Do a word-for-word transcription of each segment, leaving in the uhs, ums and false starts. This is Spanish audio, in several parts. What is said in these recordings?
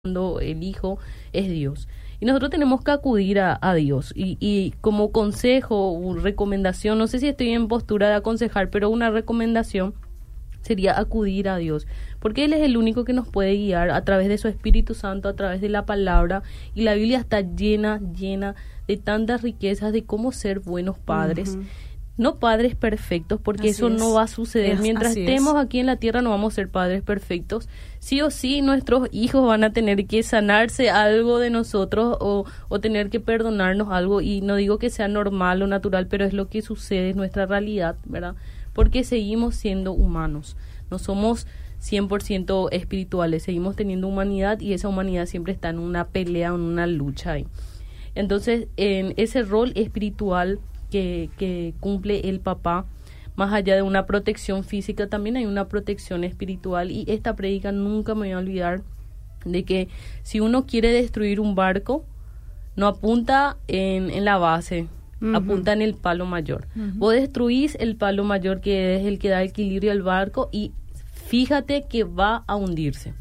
cuando el Hijo es Dios. Y nosotros tenemos que acudir a, a Dios. Y, y como consejo, o recomendación, no sé si estoy en postura de aconsejar, pero una recomendación sería acudir a Dios. Porque Él es el único que nos puede guiar a través de su Espíritu Santo, a través de la palabra. Y la Biblia está llena, llena de tantas riquezas de cómo ser buenos padres. Uh-huh. No padres perfectos, porque así eso es. No va a suceder. Es, Mientras estemos es. aquí en la tierra no vamos a ser padres perfectos. Sí o sí, nuestros hijos van a tener que sanarse algo de nosotros o, o tener que perdonarnos algo. Y no digo que sea normal o natural, pero es lo que sucede, es nuestra realidad, ¿verdad? Porque seguimos siendo humanos. No somos cien por ciento espirituales, seguimos teniendo humanidad y esa humanidad siempre está en una pelea, en una lucha ahí. Entonces, en ese rol espiritual Que, que cumple el papá, más allá de una protección física, también hay una protección espiritual. Y esta prédica nunca me voy a olvidar de que si uno quiere destruir un barco, no apunta en, en la base, uh-huh. apunta en el palo mayor. Uh-huh. Vos destruís el palo mayor, que es el que da equilibrio al barco, y fíjate que va a hundirse.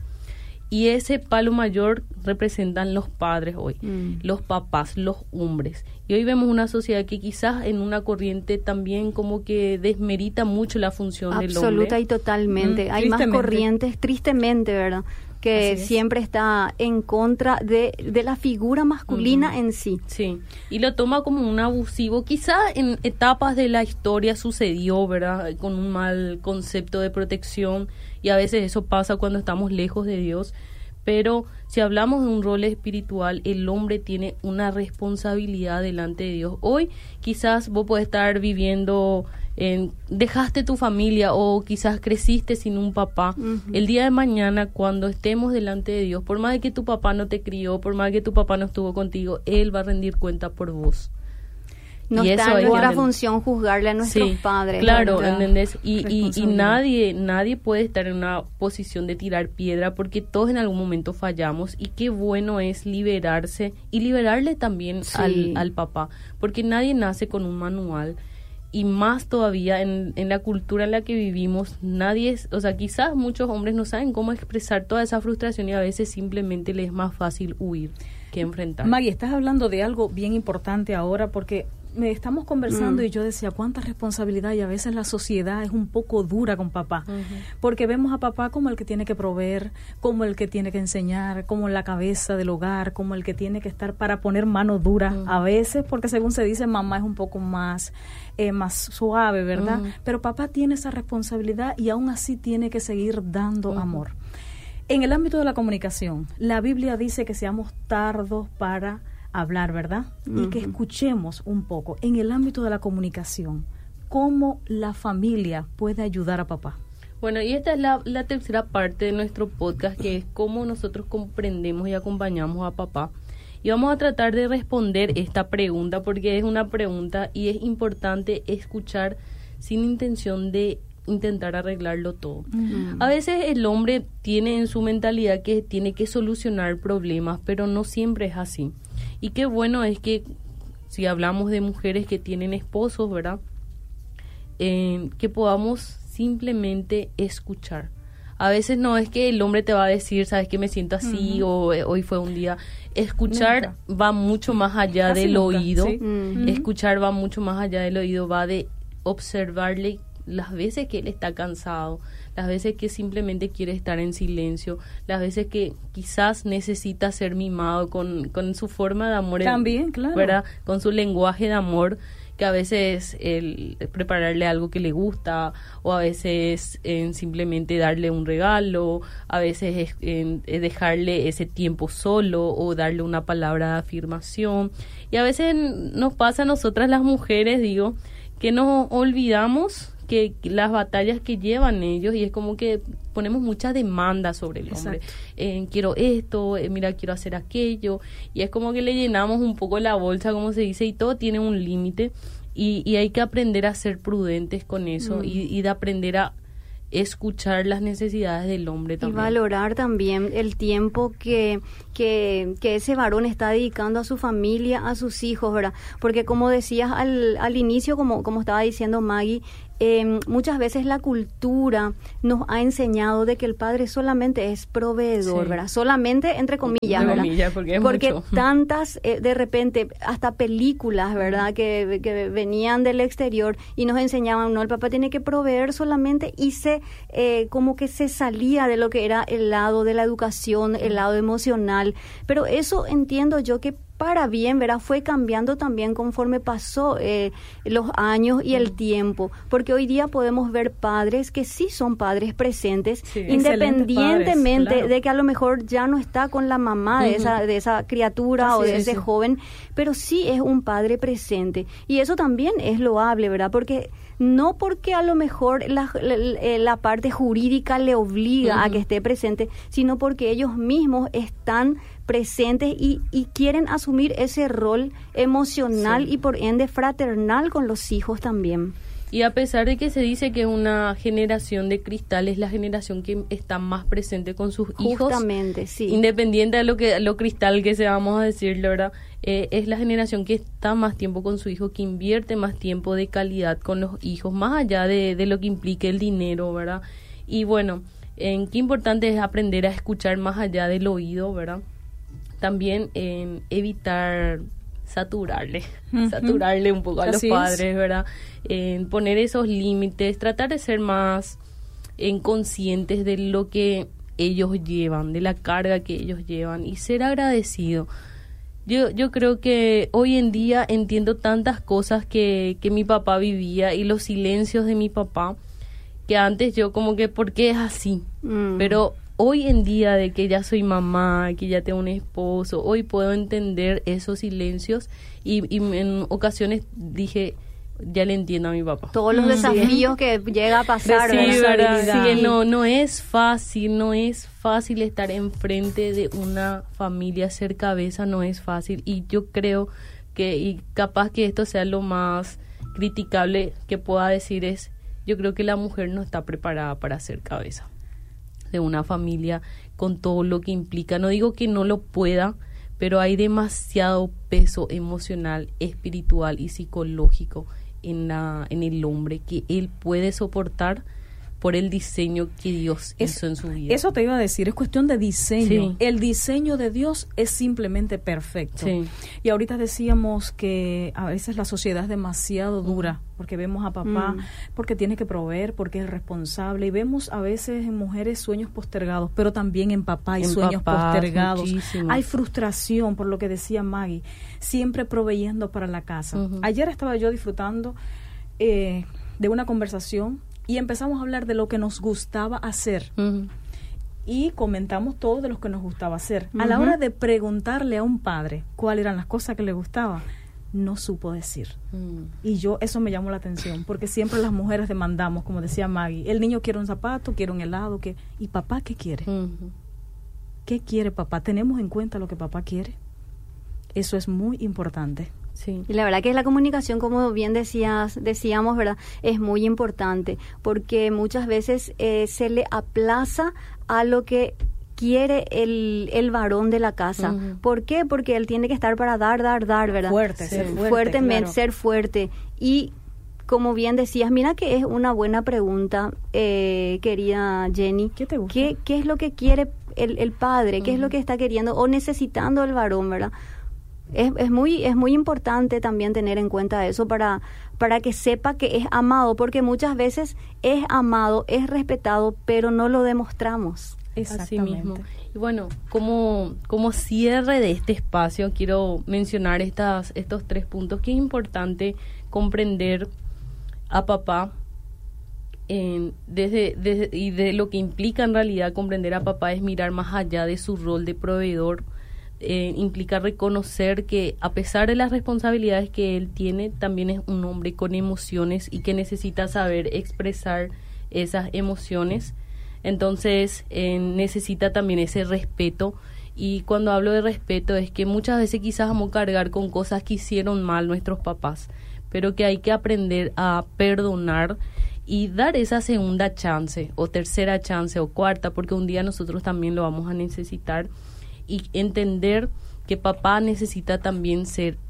Y ese palo mayor representan los padres hoy, mm. los papás, los hombres. Y hoy vemos una sociedad que quizás en una corriente también como que desmerita mucho la función del hombre. Absoluta y totalmente. Mm, Hay más corrientes, tristemente, ¿verdad?, que siempre está en contra de, de la figura masculina uh-huh. en sí. Sí, y lo toma como un abusivo. Quizás en etapas de la historia sucedió, ¿verdad?, con un mal concepto de protección, y a veces eso pasa cuando estamos lejos de Dios. Pero si hablamos de un rol espiritual, el hombre tiene una responsabilidad delante de Dios. Hoy quizás vos podés estar viviendo, en, dejaste tu familia o quizás creciste sin un papá. Uh-huh. El día de mañana, cuando estemos delante de Dios, por más de que tu papá no te crió, por más de que tu papá no estuvo contigo, Él va a rendir cuenta por vos. No y está en nuestra función juzgarle a nuestros sí, padres. Claro, ¿entendés? Y, y, y nadie nadie puede estar en una posición de tirar piedra, porque todos en algún momento fallamos, y qué bueno es liberarse y liberarle también sí. al, al papá, porque nadie nace con un manual, y más todavía en, en la cultura en la que vivimos, nadie es, o sea, quizás muchos hombres no saben cómo expresar toda esa frustración y a veces simplemente les es más fácil huir que enfrentar. Maggie, estás hablando de algo bien importante ahora, porque me estamos conversando mm. y yo decía, cuánta responsabilidad, y a veces la sociedad es un poco dura con papá, uh-huh. porque vemos a papá como el que tiene que proveer, como el que tiene que enseñar, como la cabeza del hogar, como el que tiene que estar para poner mano dura, uh-huh. a veces, porque según se dice, mamá es un poco más, eh, más suave, ¿verdad? Uh-huh. Pero papá tiene esa responsabilidad y aún así tiene que seguir dando uh-huh. amor. En el ámbito de la comunicación, la Biblia dice que seamos tardos para hablar, ¿verdad? Uh-huh. Y que escuchemos un poco. En el ámbito de la comunicación, ¿cómo la familia puede ayudar a papá? Bueno, y esta es la, la tercera parte de nuestro podcast, que es cómo nosotros comprendemos y acompañamos a papá. Y vamos a tratar de responder esta pregunta, porque es una pregunta y es importante escuchar sin intención de intentar arreglarlo todo. Uh-huh. A veces el hombre tiene en su mentalidad que tiene que solucionar problemas, pero no siempre es así. Y qué bueno es que, si hablamos de mujeres que tienen esposos, ¿verdad?, eh, que podamos simplemente escuchar. A veces no es que el hombre te va a decir, sabes que me siento así, uh-huh. o eh, hoy fue un día. Escuchar nunca. Va mucho más allá Casi del nunca, oído. ¿Sí? Uh-huh. Escuchar va mucho más allá del oído, va de observarle las veces que él está cansado, las veces que simplemente quiere estar en silencio, las veces que quizás necesita ser mimado con, con su forma de amor. También, el, claro. ¿verdad? Con su lenguaje de amor, que a veces el prepararle algo que le gusta, o a veces en simplemente darle un regalo, a veces es, en, es dejarle ese tiempo solo o darle una palabra de afirmación. Y a veces nos pasa a nosotras las mujeres, digo, que nos olvidamos que las batallas que llevan ellos, y es como que ponemos mucha demanda sobre el hombre. Eh, quiero esto, eh, mira, quiero hacer aquello, y es como que le llenamos un poco la bolsa, como se dice, y todo tiene un límite, y, y hay que aprender a ser prudentes con eso, mm. y, y de aprender a escuchar las necesidades del hombre también. Y valorar también el tiempo que, que, que ese varón está dedicando a su familia, a sus hijos, ¿verdad? Porque como decías al, al inicio, como, como estaba diciendo Maggie, eh, muchas veces la cultura nos ha enseñado de que el padre solamente es proveedor, sí. ¿verdad? Solamente entre comillas, ¿verdad? Comillas, porque es porque mucho. tantas, eh, de repente, hasta películas, ¿verdad? Que, que venían del exterior y nos enseñaban, no, el papá tiene que proveer solamente, y se, eh, como que se salía de lo que era el lado de la educación, el lado emocional. Pero eso entiendo yo que para bien, ¿verdad? Fue cambiando también conforme pasó eh, los años y el tiempo, porque hoy día podemos ver padres que sí son padres presentes, sí, independientemente padres, claro. de que a lo mejor ya no está con la mamá de, uh-huh. esa, de esa criatura Así o de es, ese sí. joven, pero sí es un padre presente. Y eso también es loable, ¿verdad? Porque no porque a lo mejor la, la, la parte jurídica le obliga uh-huh. a que esté presente, sino porque ellos mismos están presentes y, y quieren asumir ese rol emocional sí. y por ende fraternal con los hijos también. Y a pesar de que se dice que una generación de cristal es la generación que está más presente con sus Justamente, hijos, Justamente, sí. independiente de lo que lo cristal que sea, vamos a decir, la verdad, eh, es la generación que está más tiempo con su hijo, que invierte más tiempo de calidad con los hijos, más allá de, de lo que implique el dinero, ¿verdad? Y bueno, en qué importante es aprender a escuchar más allá del oído, ¿verdad? También en evitar saturarle, uh-huh. saturarle un poco a Así los padres, es. ¿verdad? En poner esos límites, tratar de ser más en conscientes de lo que ellos llevan, de la carga que ellos llevan y ser agradecido. Yo yo creo que hoy en día entiendo tantas cosas que, que mi papá vivía y los silencios de mi papá, que antes yo como que, ¿por qué es así? Mm. Pero hoy en día, de que ya soy mamá, que ya tengo un esposo, hoy puedo entender esos silencios y, y en ocasiones dije, ya le entiendo a mi papá. Todos los desafíos sí. que llega a pasar. Sí, ¿verdad? Sí, que no, no es fácil, no es fácil estar enfrente de una familia, ser cabeza no es fácil. Y yo creo que, y capaz que esto sea lo más criticable que pueda decir es, yo creo que la mujer no está preparada para ser cabeza de una familia con todo lo que implica. No digo que no lo pueda, pero hay demasiado peso emocional, espiritual y psicológico en la en el hombre que él puede soportar por el diseño que Dios es, hizo en su vida. Eso te iba a decir, es cuestión de diseño. Sí. El diseño de Dios es simplemente perfecto. Sí. Y ahorita decíamos que a veces la sociedad es demasiado dura, porque vemos a papá, mm. porque tiene que proveer, porque es responsable, y vemos a veces en mujeres sueños postergados, pero también en papá hay en sueños papá, postergados. Muchísimo. Hay frustración, por lo que decía Maggie, siempre proveyendo para la casa. Uh-huh. Ayer estaba yo disfrutando eh, de una conversación y empezamos a hablar de lo que nos gustaba hacer. Uh-huh. Y comentamos todo de lo que nos gustaba hacer. Uh-huh. A la hora de preguntarle a un padre cuáles eran las cosas que le gustaban, no supo decir. Uh-huh. Y yo, eso me llamó la atención, porque siempre las mujeres demandamos, como decía Maggie, el niño quiere un zapato, quiere un helado, que ¿y papá qué quiere? Uh-huh. ¿Qué quiere papá? ¿Tenemos en cuenta lo que papá quiere? Eso es muy importante. Sí. Y la verdad que la comunicación, como bien decías, decíamos, ¿verdad? Es muy importante, porque muchas veces eh, se le aplaza a lo que quiere el, el varón de la casa. Uh-huh. ¿Por qué? Porque él tiene que estar para dar, dar, dar, ¿verdad? Fuerte, ser fuerte, fuertemente, claro. ser fuerte. Y como bien decías, mira que es una buena pregunta, eh, querida Jenny. ¿Qué te gusta? ¿Qué, qué es lo que quiere el, el padre? Uh-huh. ¿Qué es lo que está queriendo o necesitando el varón, verdad? Es, es muy es muy importante también tener en cuenta eso para para que sepa que es amado, porque muchas veces es amado, es respetado, pero no lo demostramos. Así mismo. Y bueno, como como cierre de este espacio, quiero mencionar estas estos tres puntos que es importante comprender a papá en, desde, desde y de lo que implica en realidad comprender a papá es mirar más allá de su rol de proveedor. Eh, implica reconocer que a pesar de las responsabilidades que él tiene, también es un hombre con emociones y que necesita saber expresar esas emociones. Entonces eh, necesita también ese respeto, y cuando hablo de respeto es que muchas veces quizás vamos a cargar con cosas que hicieron mal nuestros papás, pero que hay que aprender a perdonar y dar esa segunda chance o tercera chance o cuarta, porque un día nosotros también lo vamos a necesitar. Y entender que papá necesita también ser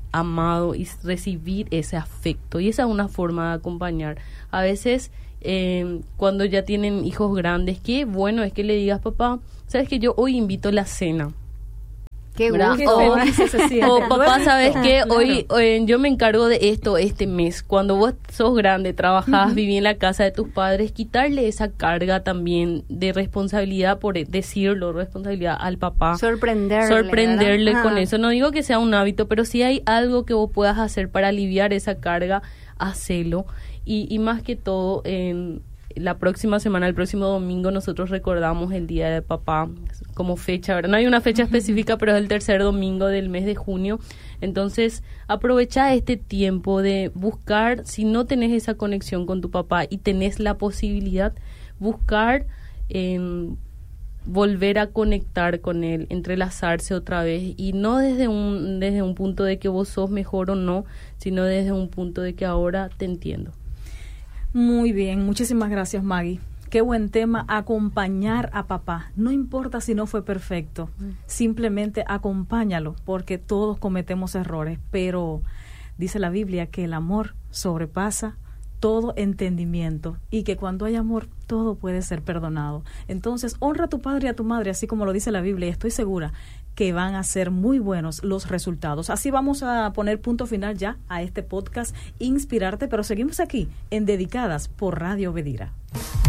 amado y recibir ese afecto. Y esa es una forma de acompañar. A veces, eh, cuando ya tienen hijos grandes, qué bueno es que le digas, papá, ¿sabes que yo hoy invito a la cena? Qué gusto. O, o papá, ¿sabes qué? Claro. Hoy eh, yo me encargo de esto este mes. Cuando vos sos grande, trabajás, uh-huh. vivís en la casa de tus padres, quitarle esa carga también de responsabilidad, por decirlo, responsabilidad al papá. Sorprenderle. Sorprenderle ¿verdad? con Ajá. eso. No digo que sea un hábito, pero si hay algo que vos puedas hacer para aliviar esa carga, hacelo. Y, y más que todo, en la próxima semana, el próximo domingo, nosotros recordamos el Día de Papá como fecha, ¿verdad? No hay una fecha específica, pero es el tercer domingo del mes de junio. Entonces, aprovecha este tiempo de buscar, si no tenés esa conexión con tu papá y tenés la posibilidad, buscar eh, volver a conectar con él, entrelazarse otra vez, y no desde un, desde un punto de que vos sos mejor o no, sino desde un punto de que ahora te entiendo. Muy bien, muchísimas gracias, Maggie. Qué buen tema, acompañar a papá. No importa si no fue perfecto, mm. simplemente acompáñalo, porque todos cometemos errores, pero dice la Biblia que el amor sobrepasa todo entendimiento y que cuando hay amor todo puede ser perdonado. Entonces, honra a tu padre y a tu madre, así como lo dice la Biblia, y estoy segura que van a ser muy buenos los resultados. Así vamos a poner punto final ya a este podcast Inspirarte, pero seguimos aquí en Dedicadas por Radio Bedira.